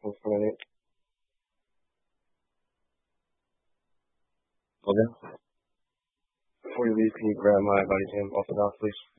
questions for me. Okay. Before you leave, can you grab my buddy's hand off the dock, please?